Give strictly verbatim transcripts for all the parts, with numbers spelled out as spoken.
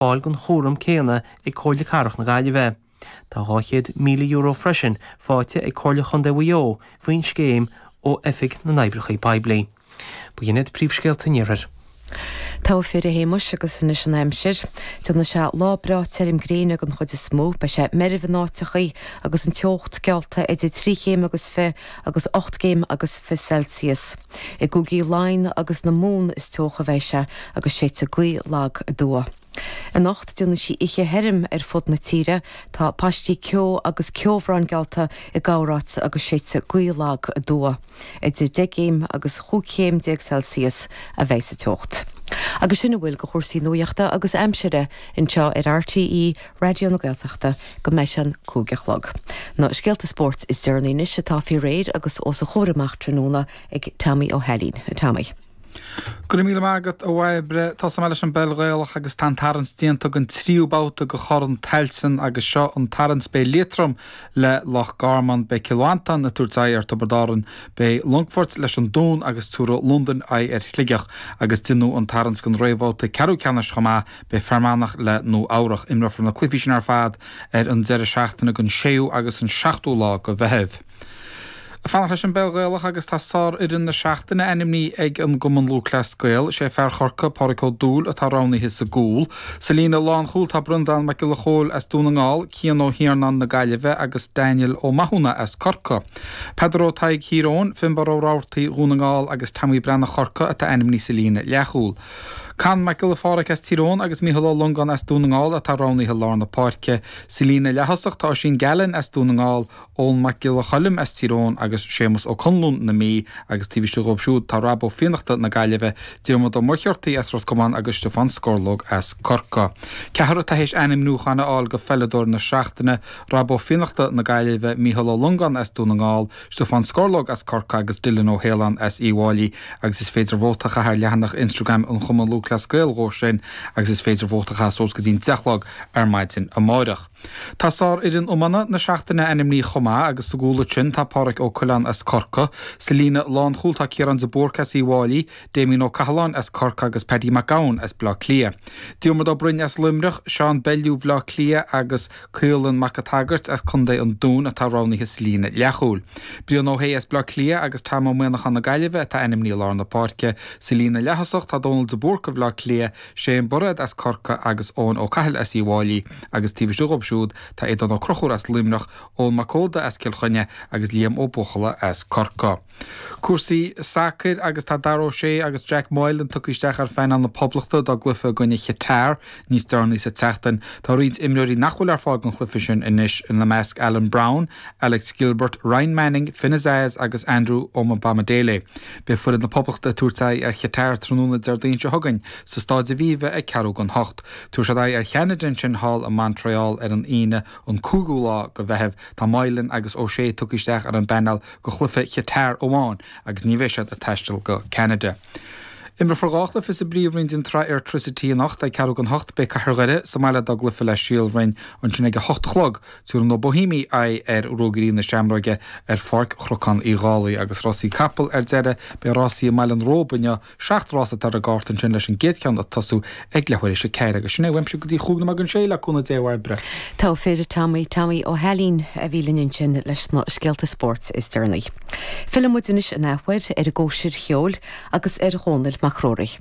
fáil gon chóram céanna ag cóirle carach na gaiile bheith. Tá háchéad míle euro freisin fáte ag cóirle chun de bhuió faoin scéim ó efig na naibrechaí Baiblaí. Buinead príomhscéalta níorar. Tá fir a héimus agus na sin aimsir, Tá se lábra terim gréine an chud is smó, be sé merh náitichaí agus an teocht gealta idir trí chéim agus fé agus ocht céim agus fi Celsius. I gúgaí láin agus na mún is tócha bhéise agus sé a gcuí lag a dua. In nacht dúna si ihe herim ar fud na tíre, tá pastí ceo agus ceomhrán gealta i gárát agus sé a gcuí lag a dua. Idir de céim agus chúcéim de Celsius a bhéise teocht. Agus sinna bhfuil go chósaí nuachta agus aimsire inseo ar R T E radio na Gaeltachta go meis an cúgachlog. No Scialta Sports is dearnaí níos se táfií réid agus os a chóramach tróna ag Tammy O'Helín. Tammy. Gur míle mágad ó bhhabre tá sam eile an belgéalach agus tá tarans díanta an tríúbáta go choran teilsan agus seo an tarans bé létram le Loch Garman be Kilwantan na túrtaí ar tabardáran be Longfort leis an dún agus túra London a ar chligeach agus tinú an tarans gon réhváta ceú ceannas chomá be fermánach le nó áireach imrafar na clifisin ar fad ar an zero seachtainna gon séú agus an seachtú lá go bheitheh. Fanach leis an belgéalach agus tá sár idir na seachtainna enimní ag an goman lúclas gael sé fear chorca poricó dúl a tá ránaí his a gúl. Selína lán chúl tá brundan me gil chóil as dúnaáil cían ó hiarnan na gaiileh agus Daniel ó Mahúna as corca. Pedro taig hírón fimbar ó ráirtaí rúnaáil agus tamí brenna chorca a tá enimní Selína lechúl. Can Michael Fáric as Tyrone agus Míhallá Lungan as dúnaáil a tá ránaí Lárna Páirce. Selína lehasach tá sin galan as dúnaáil ón Michael Chalim as Tyrone agus Séamus ó Conlún na mí agus tíbistú gobsúd tá rabó fianachta na gaiileh diarmad ó Morcheartaí as Roscommán agus Stefan Scorlog as Corca. Cehar tá hééis enim núchanna áil go fellador na seachtainna rabó fianachta na gaiileh Míhallá Lungan as dúnaáil, Stefan Scorlog as Corca agus Dylan ó Hélan as Iwáilí agus is féidir bhótacha ar lehanach Instagram an chuma lúclas gael róisin agus is féidir bhótacha sós go dtín deachlog ar maidin a máireach. Tá sár idir umana na seachtainna enimní chomá agus gúla sin tá páric ó Culan as Corca, Selína lán chúlta cíaran za bórcas Iwáilí, Damien ó Cahalán as Corca agus Paddy McGowan as Blá Clia. Diarmad ó Bryn as Limrich, Sean Bellew Blá Clia agus Cuilan Macatagart as Cundé an dún a tá ránaithe Selína lechúl. Brian ó Hay as Blá Clia agus tá má muanach an na gaiileh tá enimní Lárna Páirce, Selína lehasach tá Donald za bórca Blá Clia, Shane Burrad as Corca agus ón ó Cahal as Iwáilí agus tíbistú gobsúd tá édan ó Crochúr as Limrich, ón Macóda as Kilchonne agus Liam ó Buchala as Corca. Cuasaí Sacr agus tá Daró sé agus Jack Moylan tucisteach ar fein an na poblachta do glufa gonne chetáir níos darnaí sa teachtain. Tá riad imreirí nachhfuil ar fág an chlufisin inis in le measc Alan Brown, Alex Gilbert, Ryan Manning, Finn Zayas agus Andrew Oma Bamadele. Be fuad na poblachta túrtaí ar chetáir tróna deirdaonse thugain sa stáid a bhíomh ag cearú gan hocht. Túair sé ar cheanadin sin hall a Montreal ar an ine an cúgúlá go bheitheh tá Moylan agus ó sé tucisteach ar an benal go chlufa chetáir óháin agus ní bhéisiad a teistil go Canada. Imre forgáchla is a bríomhrin din tra electricity nacht ag cearú an hocht be cathgare sa meile do glufa le síl rein an sin ag hocht chlog túr nó bohíimi a ar rógaí na seamraige ar farc chrochan í gálaí agus Rossí Capel ar deire be Rossí meile an róbanne seachtrásá tar a gátain sin leis an géadceann a tasú ag lehuiir sé ceir agus sinna bhaimse go dtí chuúna mag an séile chuna déhhair bre. Tá féidir Tammy Tammy O'Helín a bhílinn sin leis na Scialta Sports is dearnaí. Filmmuidinis an áhuiid ar a ggóisiir cheol agus ar chónil Macróri.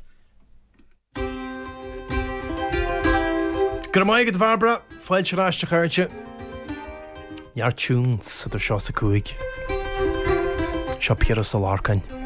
Gur maigad bharbra, fáil se ráiste chairte. Near tunes idir seo sa cúig. Seo Piera sa Larcain.